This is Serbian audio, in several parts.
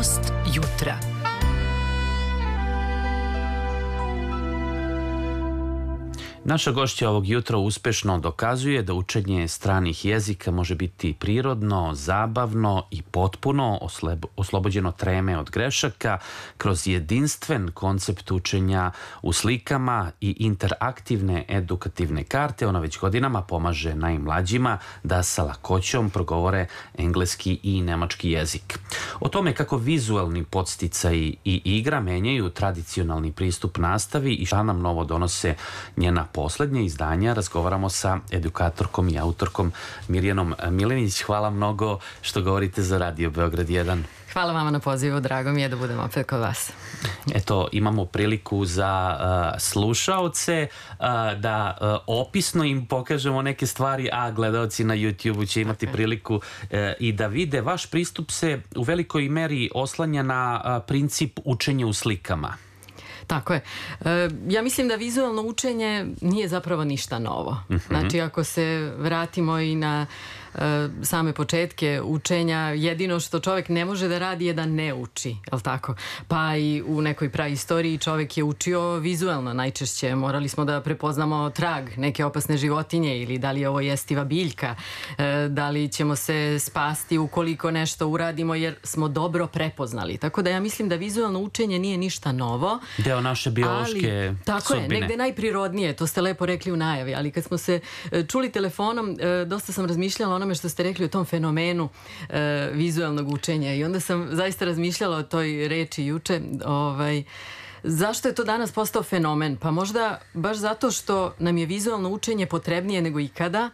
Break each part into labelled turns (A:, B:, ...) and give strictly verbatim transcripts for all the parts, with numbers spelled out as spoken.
A: Umetnost jutra.
B: Naša gošća ovog jutra uspešno dokazuje da učenje stranih jezika može biti prirodno, zabavno i potpuno oslobođeno treme od grešaka kroz jedinstven koncept učenja u slikama i interaktivne edukativne karte. Ona već godinama pomaže najmlađima da sa lakoćom progovore engleski i nemački jezik. O tome kako vizualni podsticaji i igra menjaju tradicionalni pristup nastavi i šta nam novo donose njena poslednje izdanja, razgovaramo sa edukatorkom i autorkom Mirjanom Milenić. Hvala mnogo što govorite za Radio Beograd jedan.
C: Hvala vama na pozivu, drago mi je da budem opet kod vas.
B: Eto, imamo priliku za uh, slušaoce uh, da uh, opisno im pokažemo neke stvari, a gledaoci na YouTube-u će imati okay. priliku uh, i da vide. Vaš pristup se u velikoj meri oslanja na uh, princip učenja u slikama.
C: Tako je. E, ja mislim da vizualno učenje nije zapravo ništa novo. Uh-huh. Znači, ako se vratimo i na e, same početke učenja, jedino što čovjek ne može da radi je da ne uči, je li tako? Pa i u nekoj praistoriji čovjek je učio vizualno najčešće. Morali smo da prepoznamo trag neke opasne životinje ili da li je ovo jestiva biljka, e, da li ćemo se spasti ukoliko nešto uradimo jer smo dobro prepoznali. Tako da ja mislim da vizualno učenje nije ništa novo.
B: Deo naše biološke
C: ali, tako
B: sudbine.
C: Je, negde najprirodnije, to ste lepo rekli u najavi, ali kad smo se čuli telefonom, dosta sam razmišljala o onome što ste rekli o tom fenomenu e, vizualnog učenja i onda sam zaista razmišljala o toj reči juče, ovaj, zašto je to danas postao fenomen? Pa možda baš zato što nam je vizualno učenje potrebnije nego ikada,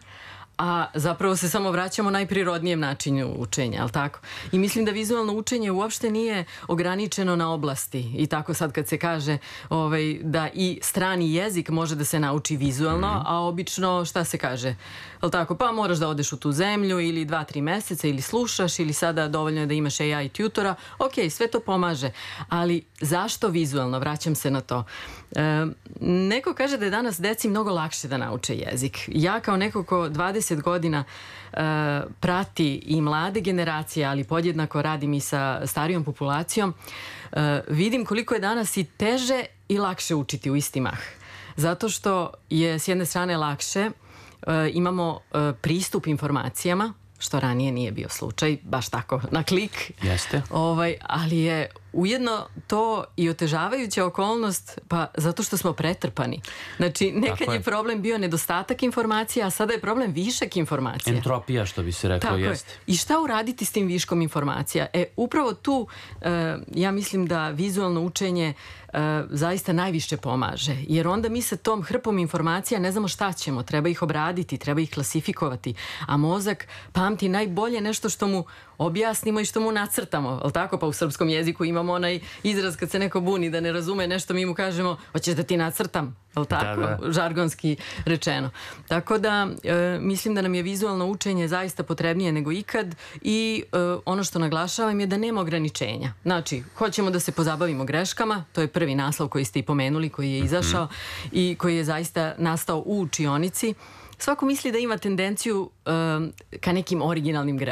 C: a zapravo se samo vraćamo najprirodnijem načinu učenja, ali tako? I mislim da vizualno učenje uopšte nije ograničeno na oblasti. I tako sad kad se kaže ovaj, da i strani jezik može da se nauči vizualno, mm. a obično šta se kaže? Ali tako, pa moraš da odeš u tu zemlju ili dva, tri meseca ili slušaš ili sada dovoljno je da imaš A I tutora. Ok, sve to pomaže, ali zašto vizualno? Vraćam se na to. E, neko kaže da je danas deci mnogo lakše da nauče jezik. Ja kao neko ko dvadeset godina e, prati i mlade generacije, ali podjednako radim i sa starijom populacijom, e, vidim koliko je danas i teže i lakše učiti u isti mah. Zato što je s jedne strane lakše, e, imamo e, pristup informacijama, što ranije nije bio slučaj, baš tako na klik.
B: Jeste.
C: Ovaj, ali je ujedno to i otežavajuća okolnost, pa zato što smo pretrpani. Znači, nekad je. je problem bio nedostatak informacija, a sada je problem višak informacija.
B: Entropija, što bi se reklo,
C: tako
B: jeste.
C: Je. I šta uraditi s tim viškom informacija? E, upravo tu, e, ja mislim da vizualno učenje e, zaista najviše pomaže. Jer onda mi sa tom hrpom informacija ne znamo šta ćemo. Treba ih obraditi, treba ih klasifikovati. A mozak pamti najbolje nešto što mu objasnimo i što mu nacrtamo. Ali tako? Pa u srpskom jeziku imamo onaj izraz kad se neko buni da ne razume nešto, mi mu kažemo, hoćeš da ti nacrtam? Ali tako? Da, da. Žargonski rečeno. Tako da e, mislim da nam je vizualno učenje zaista potrebnije nego ikad i e, ono što naglašavam je da nema ograničenja. Znači, hoćemo da se pozabavimo greškama, to je prvi naslov koji ste i pomenuli, koji je izašao mm-hmm. i koji je zaista nastao u učionici. Svako misli da ima tendenciju e, ka nekim originalnim greškama.